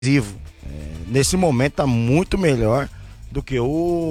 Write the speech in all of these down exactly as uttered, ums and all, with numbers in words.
decisivo. É, nesse momento tá muito melhor do que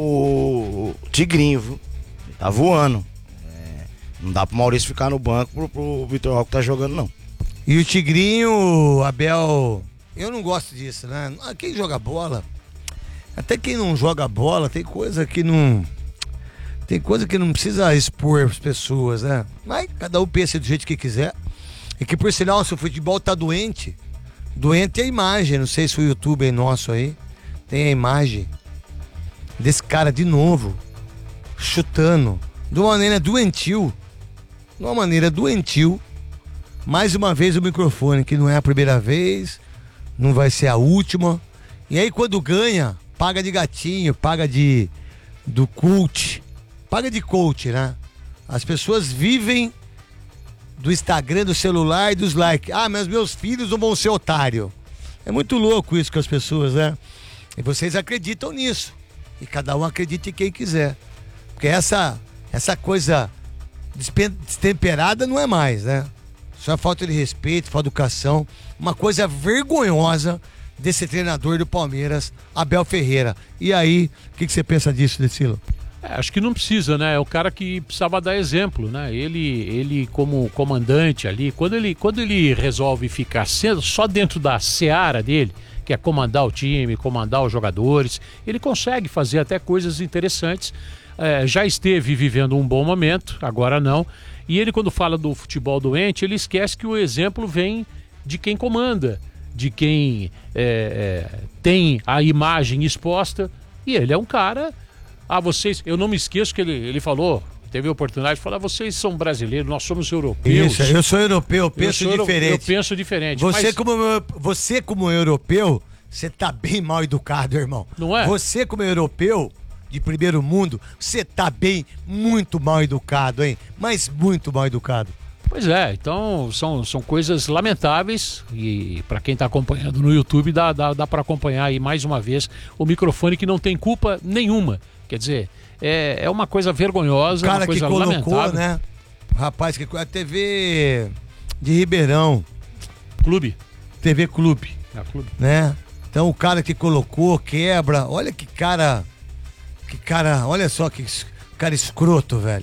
o Tigrinho, viu? Ele tá voando. É, não dá pro Maurício ficar no banco pro, pro Vitor Roque tá jogando, não. E o Tigrinho, Abel, eu não gosto disso, né? Quem joga bola, até quem não joga bola, tem coisa que não... Tem coisa que não precisa expor as pessoas, né? Mas cada um pensa do jeito que quiser. E que, por sinal, se o futebol tá doente, doente é a imagem. Não sei se o YouTube é nosso aí tem a imagem desse cara de novo, chutando, de uma maneira doentio. De uma maneira doentio. Mais uma vez o microfone, que não é a primeira vez, não vai ser a última. E aí quando ganha, paga de gatinho, paga de do cult, paga de coach, né? As pessoas vivem do Instagram, do celular e dos likes. Ah, mas meus filhos não vão ser otário. É muito louco isso com as pessoas, né? E vocês acreditam nisso. E cada um acredita em quem quiser. Porque essa, essa coisa destemperada não é mais, né? Só falta de respeito, falta de educação. Uma coisa vergonhosa desse treinador do Palmeiras, Abel Ferreira. E aí, o que, que você pensa disso, Decilo? É, acho que não precisa, né? É o cara que precisava dar exemplo, né? Ele, ele como comandante ali, quando ele, quando ele resolve ficar só dentro da seara dele, que é comandar o time, comandar os jogadores, ele consegue fazer até coisas interessantes. É, já esteve vivendo um bom momento, agora não. E ele, quando fala do futebol doente, ele esquece que o exemplo vem de quem comanda, de quem é, é, tem a imagem exposta. E ele é um cara... Ah, vocês... Eu não me esqueço que ele, ele falou, teve a oportunidade de falar, vocês são brasileiros, nós somos europeus. Isso, eu sou europeu, eu penso eu sou, diferente. Eu penso diferente. Você, mas... como, você como europeu, você tá bem mal educado, irmão. Não é? Você como europeu... de primeiro mundo, você tá bem, muito mal educado, hein? Mas muito mal educado. Pois é, então são, são coisas lamentáveis e para quem tá acompanhando no YouTube dá, dá, dá para acompanhar aí mais uma vez o microfone que não tem culpa nenhuma. Quer dizer, é, é uma coisa vergonhosa, o cara uma coisa que colocou, lamentável. Né? O rapaz que a T V de Ribeirão. Clube. T V Clube. É, Clube. Né? Então o cara que colocou, quebra, olha que cara... Que cara, olha só que cara escroto, velho.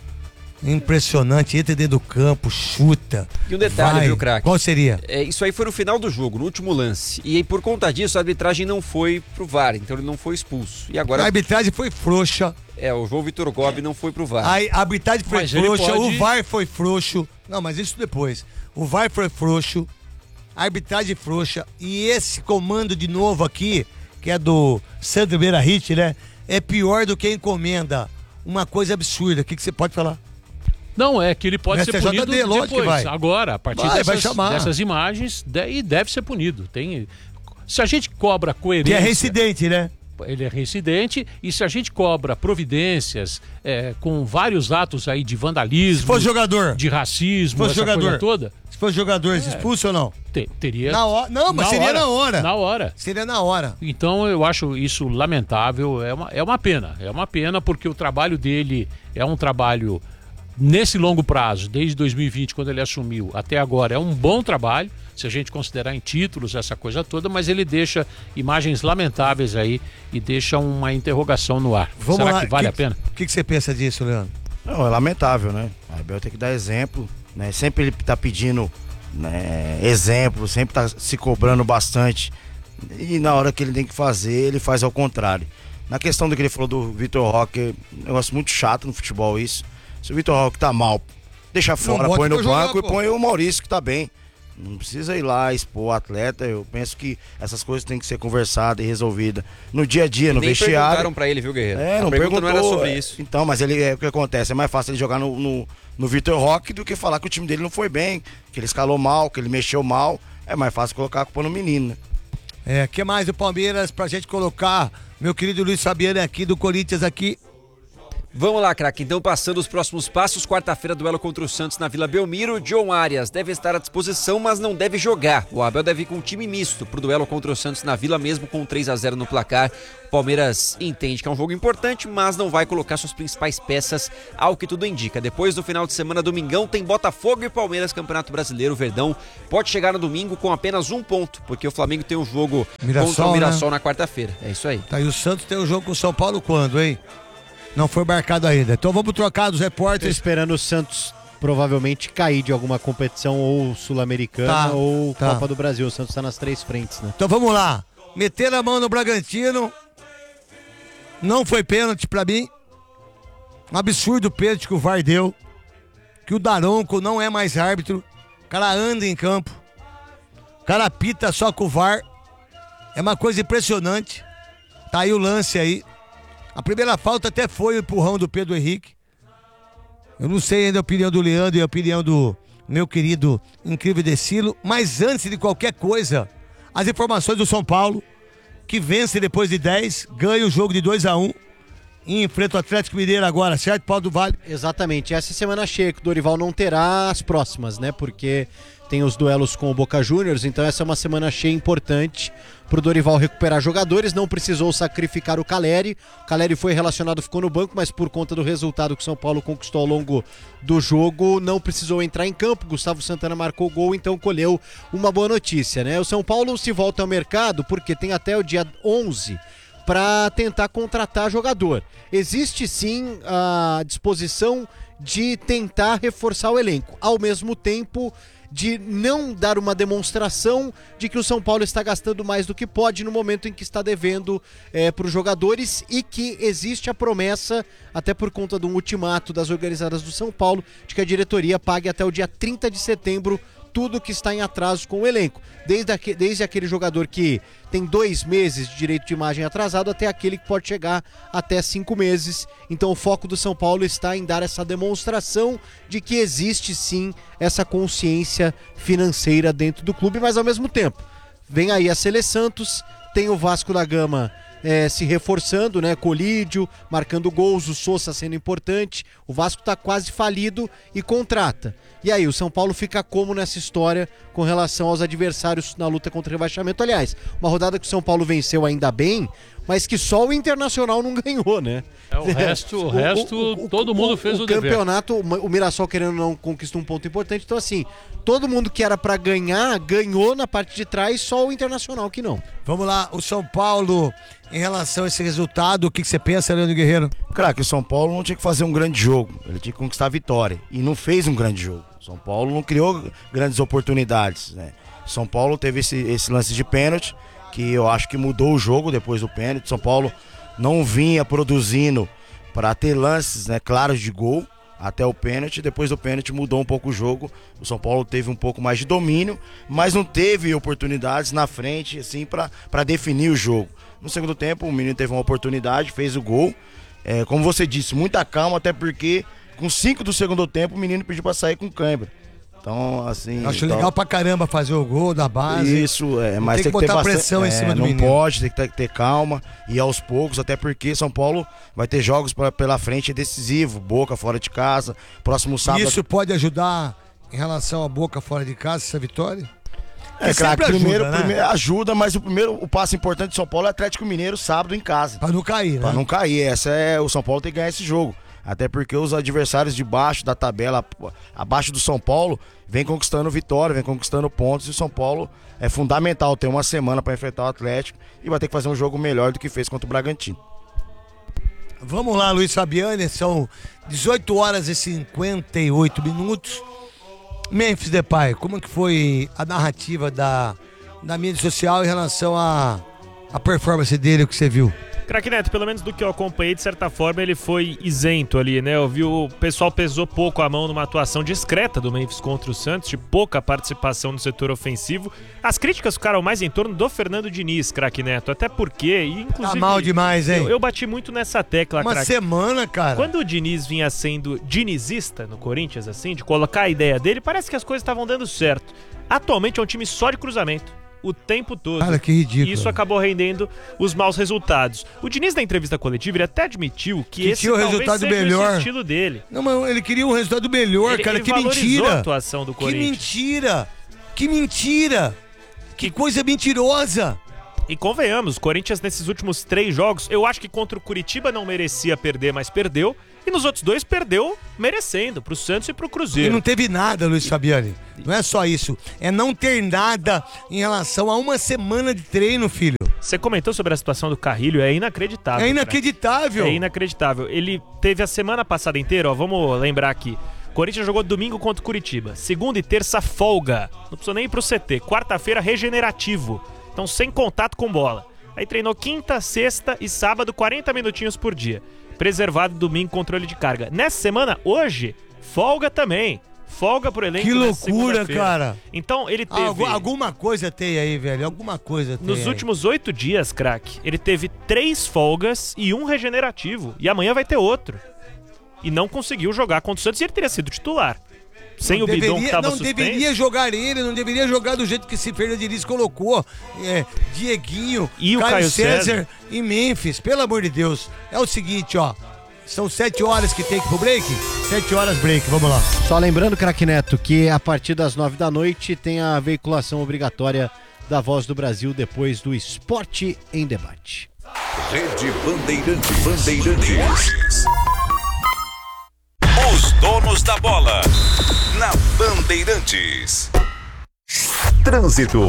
Impressionante, entra dentro do campo, chuta. E um detalhe, vai. Viu, craque? Qual seria? É, isso aí foi no final do jogo, no último lance. E aí, por conta disso, a arbitragem não foi pro V A R, então ele não foi expulso. E agora... A arbitragem foi frouxa. É, o João Vitor Gobi não foi pro V A R. A arbitragem foi mas frouxa, pode... o V A R foi frouxo. Não, mas isso depois. O V A R foi frouxo, a arbitragem frouxa. E esse comando de novo aqui, que é do Sandro Beirahit, né? É pior do que encomenda. Uma coisa absurda. O que, que você pode falar? Não, é que ele pode ser punido J D, depois. que vai. Agora, a partir vai, dessas, vai dessas imagens, de, e deve ser punido. Tem, se a gente cobra coerência... Que é reincidente, né? Ele é reincidente, e se a gente cobra providências é, com vários atos aí de vandalismo... Se for jogador. De racismo, se for essa jogador. coisa toda... Se for jogador, é. expulso ou não? Te, teria... Na hora. Não, mas na seria hora, na hora. Na hora. Seria na hora. Então eu acho isso lamentável, é uma, é uma pena. É uma pena porque o trabalho dele é um trabalho nesse longo prazo, desde dois mil e vinte, quando ele assumiu, até agora, é um bom trabalho, se a gente considerar em títulos essa coisa toda, mas ele deixa imagens lamentáveis aí e deixa uma interrogação no ar. Vamos Será lá. que vale que, a pena? O que, que você pensa disso, Leandro? Não, é lamentável, né? A Abel tem que dar exemplo, né? Sempre ele tá pedindo, né, exemplo, sempre tá se cobrando bastante. E na hora que ele tem que fazer, ele faz ao contrário. Na questão do que ele falou do Vitor Roque, é um negócio muito chato no futebol isso. Se o Vitor Roque tá mal, deixa fora, põe no banco jogar, e põe o Maurício que tá bem. Não precisa ir lá expor o atleta. Eu penso que essas coisas têm que ser conversadas e resolvidas no dia a dia, no nem vestiário. Perguntaram pra ele, viu, Guerreiro? É, não a pergunta perguntou, não era sobre isso. Então, mas ele, é o que acontece, é mais fácil ele jogar no, no, no Vitor Roque do que falar que o time dele não foi bem, que ele escalou mal, que ele mexeu mal. É mais fácil colocar a culpa no menino, né? É, que mais do Palmeiras pra gente colocar? Meu querido Luiz Fabiano aqui do Corinthians aqui. Vamos lá, craque. Então, passando os próximos passos, quarta-feira, duelo contra o Santos na Vila Belmiro. John Arias deve estar à disposição, mas não deve jogar. O Abel deve ir com um time misto pro duelo contra o Santos na Vila, mesmo com três a zero no placar. O Palmeiras entende que é um jogo importante, mas não vai colocar suas principais peças, ao que tudo indica. Depois do final de semana, domingão, tem Botafogo e Palmeiras, Campeonato Brasileiro. O Verdão pode chegar no domingo com apenas um ponto, porque o Flamengo tem um jogo Mirassol, contra o Mirassol, né? na quarta-feira. É isso aí. Tá, e o Santos tem um jogo com o São Paulo quando, hein? Não foi marcado ainda. Então vamos trocar dos Tô repórteres. esperando o Santos provavelmente cair de alguma competição, ou Sul-Americana Tá, ou tá. Copa do Brasil. O Santos tá nas três frentes, né? Então vamos lá. Meter a mão no Bragantino. Não foi pênalti pra mim. Um absurdo o pênalti que o V A R deu. Que o Daronco não é mais árbitro. O cara anda em campo. O cara apita só com o V A R. É uma coisa impressionante. Tá aí o lance aí. A primeira falta até foi o empurrão do Pedro Henrique. Eu não sei ainda a opinião do Leandro e a opinião do meu querido Incrível Decilo. Mas antes de qualquer coisa, as informações do São Paulo, que vence depois de dez, ganha o jogo de dois a um e enfrenta o Atlético Mineiro agora, certo, Paulo do Vale? Exatamente. Essa semana cheia que o Dorival não terá as próximas, né? Porque tem os duelos com o Boca Juniors, então essa é uma semana cheia importante pro Dorival recuperar jogadores. Não precisou sacrificar o Caleri. O Caleri foi relacionado, ficou no banco, mas por conta do resultado que o São Paulo conquistou ao longo do jogo, não precisou entrar em campo. Gustavo Santana marcou gol, então colheu uma boa notícia, né? O São Paulo se volta ao mercado porque tem até o dia onze para tentar contratar jogador. Existe sim a disposição de tentar reforçar o elenco, ao mesmo tempo de não dar uma demonstração de que o São Paulo está gastando mais do que pode no momento em que está devendo é, para os jogadores, e que existe a promessa, até por conta de um ultimato das organizadas do São Paulo, de que a diretoria pague até o dia trinta de setembro tudo que está em atraso com o elenco, desde, aque, desde aquele jogador que tem dois meses de direito de imagem atrasado até aquele que pode chegar até cinco meses. Então o foco do São Paulo está em dar essa demonstração de que existe sim essa consciência financeira dentro do clube, mas ao mesmo tempo vem aí a Sele Santos, tem o Vasco da Gama É, se reforçando, né? Colídio marcando gols, o Sousa sendo importante. O Vasco tá quase falido e contrata. E aí, o São Paulo fica como nessa história com relação aos adversários na luta contra o rebaixamento? Aliás, uma rodada que o São Paulo venceu ainda bem, mas que só o Internacional não ganhou, né? É, o resto, o, o resto o, o, todo mundo o, fez o, o dever. campeonato, o Mirassol querendo não conquistou um ponto importante. Então assim, todo mundo que era pra ganhar, ganhou na parte de trás, só o Internacional que não. Vamos lá, o São Paulo, em relação a esse resultado, o que, que você pensa, Leandro Guerreiro? Craque, o São Paulo não tinha que fazer um grande jogo, ele tinha que conquistar a vitória, e não fez um grande jogo. O São Paulo não criou grandes oportunidades, né? O São Paulo teve esse, esse lance de pênalti, que eu acho que mudou o jogo depois do pênalti. O São Paulo não vinha produzindo para ter lances, né, claros de gol até o pênalti. Depois do pênalti mudou um pouco o jogo. O São Paulo teve um pouco mais de domínio, mas não teve oportunidades na frente assim para definir o jogo. No segundo tempo o menino teve uma oportunidade, fez o gol. É, como você disse, muita calma, até porque com cinco do segundo tempo o menino pediu para sair com cãibra. Então, assim... Eu acho então... legal pra caramba fazer o gol da base. Isso, é, mas tem que, tem que ter botar bastante pressão em é, cima do não menino. pode, tem que ter, ter calma e aos poucos, até porque São Paulo vai ter jogos pra, pela frente decisivo, Boca fora de casa, próximo sábado. Isso pode ajudar em relação à Boca fora de casa, essa vitória? É, claro, sempre primeiro, ajuda, né? primeiro ajuda, mas o primeiro o passo importante de São Paulo é Atlético Mineiro sábado em casa. Pra não cair, né? Pra não cair, essa é, o São Paulo tem que ganhar esse jogo. Até porque os adversários de baixo da tabela, abaixo do São Paulo, vem conquistando vitória, vem conquistando pontos, e o São Paulo é fundamental ter uma semana para enfrentar o Atlético e vai ter que fazer um jogo melhor do que fez contra o Bragantino. Vamos lá, Luiz Fabiani, são dezoito horas e cinquenta e oito minutos. Memphis Depay, como que foi a narrativa da, da mídia social em relação à a, a performance dele, o que você viu? Craque Neto, pelo menos do que eu acompanhei, de certa forma ele foi isento ali, né? Eu vi o pessoal pesou pouco a mão numa atuação discreta do Memphis contra o Santos, de pouca participação no setor ofensivo. As críticas ficaram mais em torno do Fernando Diniz, Craque Neto, até porque, inclusive... Tá mal demais, hein? Eu, eu bati muito nessa tecla, Uma craque. semana, cara. Quando o Diniz vinha sendo dinizista no Corinthians, assim, de colocar a ideia dele, parece que as coisas estavam dando certo. Atualmente é um time só de cruzamento. o tempo todo. Cara, que ridículo. E isso acabou rendendo os maus resultados. O Diniz, na entrevista coletiva, ele até admitiu que, Que esse tinha o talvez resultado seja melhor. o estilo dele. Não, mas ele queria um resultado melhor, Ele- cara. ele Que valorizou mentira. a atuação do Que Corinthians. mentira. Que mentira. Que coisa mentirosa. E convenhamos, o Corinthians nesses últimos três jogos, eu acho que contra o Curitiba não merecia perder, mas perdeu. E nos outros dois perdeu merecendo, pro Santos e pro E Cruzeiro. não teve nada, Luiz Fabiani. Não é só isso. É não ter nada em relação a uma semana de treino, filho. Você comentou sobre a situação do Carrilho, é inacreditável. É cara. inacreditável. É inacreditável. Ele teve a semana passada inteira, ó, vamos lembrar aqui. Corinthians jogou domingo contra o Curitiba. Segunda e terça, folga. Não precisou nem ir pro C T. Quarta-feira, regenerativo. Então, sem contato com bola. Aí treinou quinta, sexta e sábado, quarenta minutinhos por dia. Preservado domingo, controle de carga. Nessa semana, hoje, folga também. Folga pro elenco. Que nessa loucura, segunda-feira. cara. Então, ele teve... Algu- alguma coisa tem aí, velho. Alguma coisa tem Nos aí. últimos oito dias, craque, ele teve três folgas e um regenerativo. E amanhã vai ter outro. E não conseguiu jogar contra o Santos e ele teria sido titular. Sem Não o Bidon deveria- que tava Não suspenso. deveria jogar ele, não deveria jogar do jeito que esse Fernando Diniz colocou. É, Dieguinho, E o Caio, Caio César, César. e Memphis. Pelo amor de Deus. É o seguinte, ó. São sete horas que tem que ir pro break? Sete horas break, vamos lá. Só lembrando, craque Neto, que a partir das nove da noite tem a veiculação obrigatória da Voz do Brasil depois do Esporte em Debate. Rede Bandeirantes. Bandeirantes. Os donos da bola. Na Bandeirantes. Trânsito.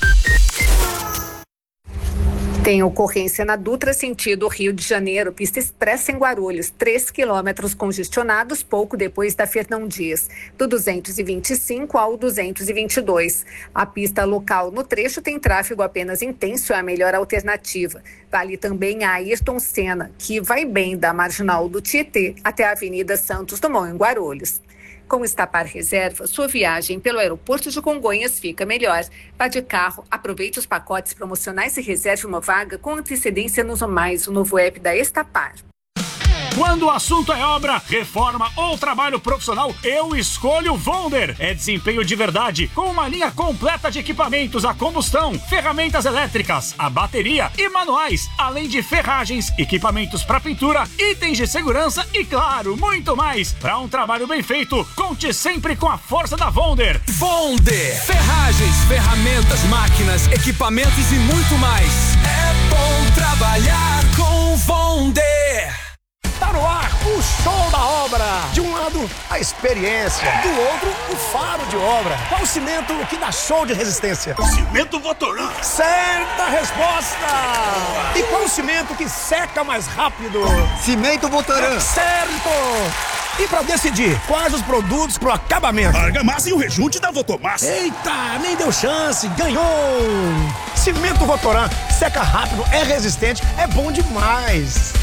Tem ocorrência na Dutra, sentido Rio de Janeiro, pista expressa em Guarulhos, três quilômetros congestionados pouco depois da Fernão Dias, do duzentos e vinte e cinco ao duzentos e vinte e dois. A pista local no trecho tem tráfego apenas intenso, é a melhor alternativa. Vale também a Ayrton Senna, que vai bem da Marginal do Tietê até a Avenida Santos Dumont, em Guarulhos. Com o Estapar Reserva, sua viagem pelo aeroporto de Congonhas fica melhor. Vá de carro, aproveite os pacotes promocionais e reserve uma vaga com antecedência no Mais, o novo app da Estapar. Quando o assunto é obra, reforma ou trabalho profissional, eu escolho Vonder. É desempenho de verdade, com uma linha completa de equipamentos a combustão, ferramentas elétricas, a bateria e manuais, além de ferragens, equipamentos para pintura, itens de segurança e, claro, muito mais. Para um trabalho bem feito, conte sempre com a força da Vonder. Vonder, ferragens, ferramentas, máquinas, equipamentos e muito mais. É bom trabalhar com Vonder. Tá no ar o show da obra. De um lado, a experiência. Do outro, o faro de obra. Qual o cimento que dá show de resistência? Cimento Votoran. Certa resposta! E qual o cimento que seca mais rápido? Cimento Votoran. Certo! E pra decidir quais os produtos pro acabamento? Argamassa e o rejunte da Votomassa. Eita, nem deu chance, ganhou! Cimento Votoran seca rápido, é resistente, é bom demais.